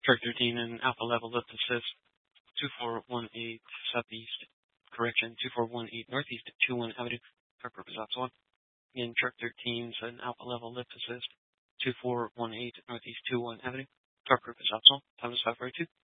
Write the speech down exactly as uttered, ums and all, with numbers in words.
Truck thirteen and Alpha Level Lift Assist, two four one eight Southeast, correction, two four one eight Northeast two one Avenue, for purpose ops one. Again, Truck thirteen and Alpha Level Lift Assist, two four one eight Northeast two one Avenue, for purpose ops one. Time to stop right two.